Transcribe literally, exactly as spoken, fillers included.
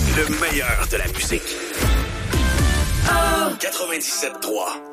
Le meilleur de la musique. Oh! quatre-vingt-dix-sept trois